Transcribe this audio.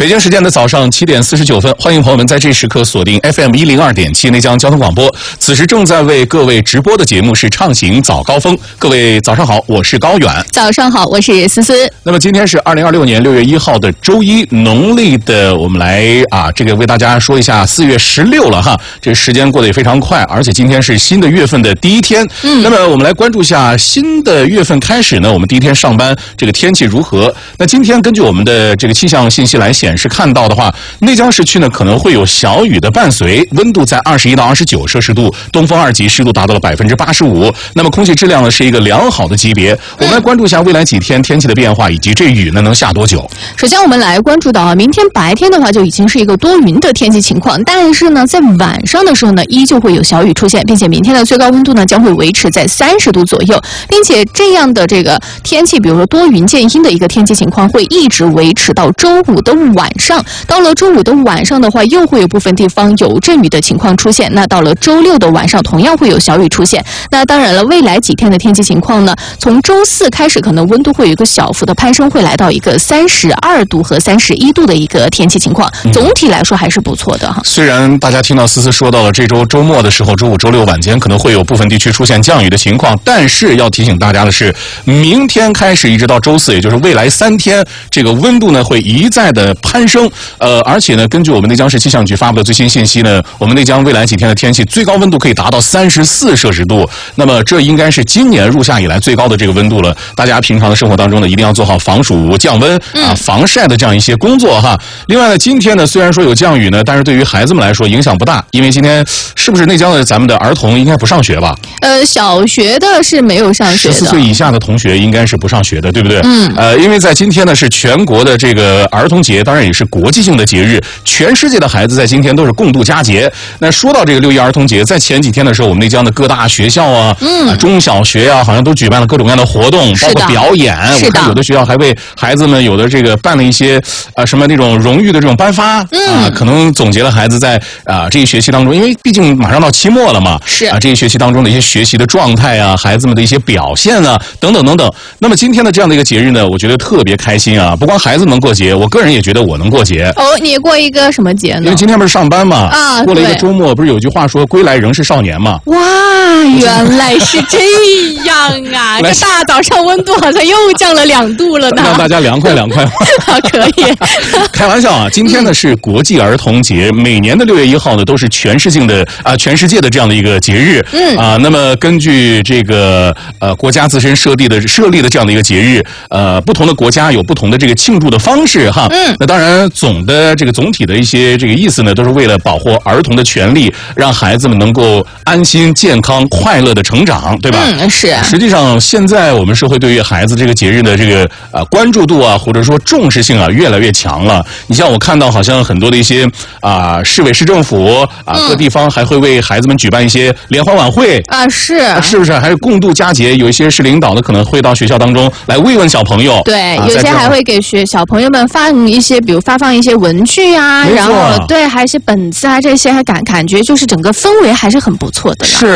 北京时间的早上7点49分，欢迎朋友们在这时刻锁定 FM102.7内江交通广播。此时正在为各位直播的节目是畅行早高峰。各位早上好，我是高远。 早上好，我是思思。 那么今天是2026年6月1号的周一，农历的我们来这个为大家说一下4月16了哈。这时间过得也非常快，而且今天是新的月份的第一天。那么我们来关注一下新的月份开始呢，我们第一天上班这个天气如何？那今天根据我们的这个气象信息来显示看到的话，内江市区呢可能会有小雨的伴随，温度在21到29摄氏度，东风2级，湿度达到了85%。那么空气质量呢是一个良好的级别。我们来关注一下未来几天天气的变化，以及这雨呢能下多久。 首先我们来关注到明天白天的话就已经是一个多云的天气情况，但是呢在晚上的时候呢依旧会有小雨出现，并且明天的最高温度呢将会维持在30度左右，并且这样的这个天气，比如说多云见阴的一个天气情况会一直维持到周五的晚上。到了周五的晚上的话，又会有部分地方有阵雨的情况出现。那到了周六的晚上，同样会有小雨出现。那当然了，未来几天的天气情况呢，从周四开始，可能温度会有一个小幅的攀升，会来到一个32度和31度的一个天气情况。总体来说还是不错的哈。 虽然大家听到思思说到了这周周末的时候，周五、周六晚间可能会有部分地区出现降雨的情况，但是要提醒大家的是，明天开始一直到周四，也就是未来3天，这个温度呢会一再的攀升。而且呢，根据我们内江市气象局发布的最新信息呢，我们内江未来几天的天气最高温度可以达到34摄氏度。那么这应该是今年入夏以来最高的这个温度了。大家平常的生活当中呢，一定要做好防暑降温防晒的这样一些工作哈。另外呢，今天呢虽然说有降雨呢，但是对于孩子们来说影响不大，因为今天是不是内江的咱们的儿童应该不上学吧？ 小学的是没有上学的，14 岁以下的同学应该是不上学的，对不对？因为在今天呢是全国的这个儿童节，当然也是国际性的节日，全世界的孩子在今天都是共度佳节。那说到这个6一儿童节，在前几天的时候，我们内江的各大学校中小学好像都举办了各种各样的活动，包括表演。我看有的学校还为孩子们有的这个办了一些什么那种荣誉的这种颁发可能总结了孩子在这一学期当中，因为毕竟马上到期末了嘛， 是这一学期当中的一些学习的状态孩子们的一些表现等等等等。那么今天的这样的一个节日呢，我觉得特别开心不光孩子能过节，我个人也觉得我能过节。 你过一个什么节呢？ 因为今天不是上班嘛，过了一个周末，不是有句话说归来仍是少年嘛？ 哇，原来是这样啊！这大早上温度好像又降了2度了呢， 让大家凉快凉快。 可以。 开玩笑今天呢是国际儿童节，每年的6月1号呢都是全世界的这样的一个节日。那么根据这个国家自身设立的这样的一个节日，不同的国家有不同的这个庆祝的方式哈。那当然总体的一些这个意思呢，都是为了保护儿童的权利，让孩子们能够安心、健康、快乐的成长，对吧？ 是。 实际上，现在我们社会对于孩子这个节日的这个关注度或者说重视性越来越强了。你像我看到好像很多的一些市委市政府各地方还会为孩子们举办一些联欢晚会是不是？还有共度佳节，有一些市领导呢可能会到学校当中来慰问小朋友。 对，有些还会给小朋友们发放一些文具然后对，还有一些本子这些，还感觉就是整个氛围还是很不错的。 是